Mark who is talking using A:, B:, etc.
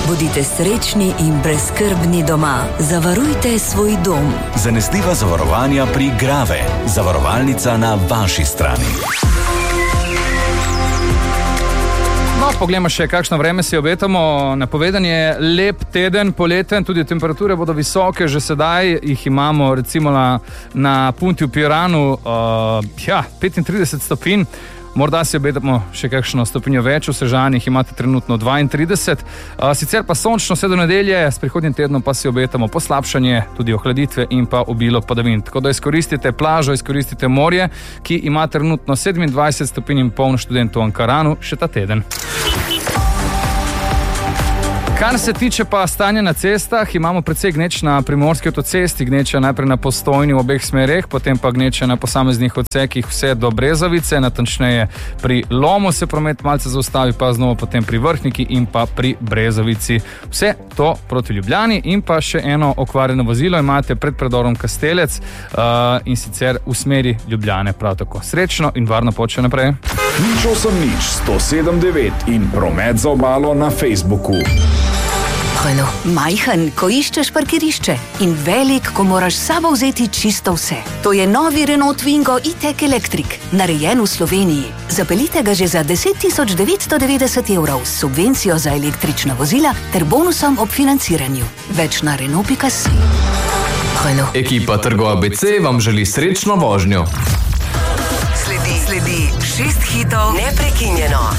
A: Bodite srečni in brezskrbni doma. Zavarujte svoj dom.
B: Zanesljiva zavarovanja pri Grave. Zavarovalnica na vaši strani.
C: No, poglejmo še, kakšno vreme si obetamo. Napovedan je lep teden, poleten, tudi temperature bodo visoke, že sedaj jih imamo recimo na Punti v Piranu 35 stopinj. Morda si obetamo še kakšno stopinjo več, v Sežanjih imate trenutno 32. Sicer pa sončno vse do nedelje, s prihodnjim tednom pa si obetamo poslabšanje, tudi ohladitve in pa obilo padavin. Tako da izkoristite plažo, izkoristite morje, ki ima trenutno 27 stopinj in pol na Študentu v Ankaranu še ta teden. Kar se tiče pa stanja na cestah, imamo precej gneč na primorski avtocesti, gneča najprej na Postojni v obeh smereh, potem pa gneča na posameznih odsekih vse do Brezovice, natančneje pri Lomu se promet malce zaustavi, pa znova potem pri Vrhniki in pa pri Brezovici. Vse to proti Ljubljani in pa še eno okvarjeno vozilo imate pred predorom Kastelec in sicer v smeri Ljubljane prav tako. Srečno in varno pot še naprej.
D: Nič 107.9 in promet za obalo na Facebooku.
A: Majhen, ko iščeš parkirišče in velik, ko moraš s sabo vzeti čisto vse. To je novi Renault Twingo E-Tech Electric, narejen v Sloveniji. Zapeljite ga že za 10.990 € s subvencijo za električna vozila ter bonusom ob financiranju. Več na Renault.si.
E: Ekipa Trgo ABC vam želi srečno vožnjo.
A: Sledi 6 hitov neprekinjeno.